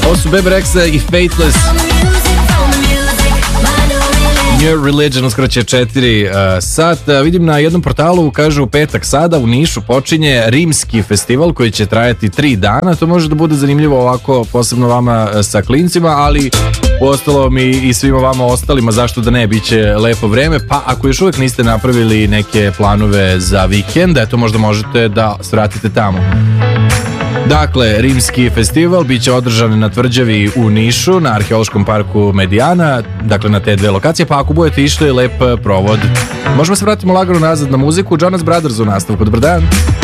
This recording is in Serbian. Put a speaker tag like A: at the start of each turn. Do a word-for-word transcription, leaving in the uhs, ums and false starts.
A: Ovo su Bebe Rexha i Faithless. New Religion uskraće četiri uh, sat. Uh, vidim na jednom portalu, kažu u petak sada u Nišu počinje rimski festival koji će trajati tri dana. To može da bude zanimljivo ovako, posebno vama uh, sa klincima, ali uostalom i, i svima vama ostalima, zašto da ne, bit će lepo vreme. Pa ako još uvijek niste napravili neke planove za vikend, eto možda možete da svratite tamo. Dakle, rimski festival bit će održan na tvrđavi u Nišu, na arheološkom parku Medijana, dakle na te dve lokacije, pa ako budete išli, lep provod. Možemo se vratiti lagano nazad na muziku. Jonas Brothers u nastavku, dobar dan.